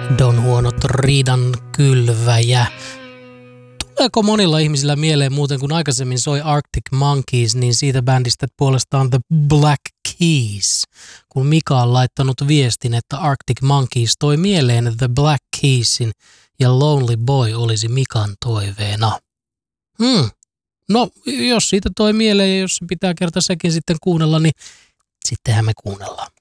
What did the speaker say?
Don huonot riidan kylväjä. Tuleeko monilla ihmisillä mieleen muuten, kun aikaisemmin soi Arctic Monkeys, niin siitä bändistä puolestaan The Black Keys. Kun Mika on laittanut viestin, että Arctic Monkeys toi mieleen The Black Keysin ja Lonely Boy olisi Mikan toiveena. No, jos siitä toi mieleen ja jos se pitää kerta sekin sitten kuunnella, niin sittenhän me kuunnellaan.